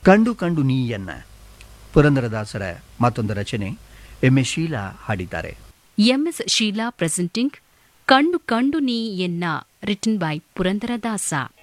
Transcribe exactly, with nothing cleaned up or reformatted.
ಕಂಡು ಕಂಡು ನೀಯನ್ನ ಪುರಂದರದಾಸರ ಮತ್ತೊಂದು ರಚನೆ ಎಂ ಎಸ್ ಶೀಲಾ ಹಾಡಿದ್ದಾರೆ. ಎಂ ಎಸ್ ಶೀಲಾ ಪ್ರೆಸೆಂಟಿಂಗ್ ಕಂಡು ಕಂಡು ನೀ ಎನ್ನ ರಿಟನ್ ಬೈ ಪುರಂದರದಾಸ.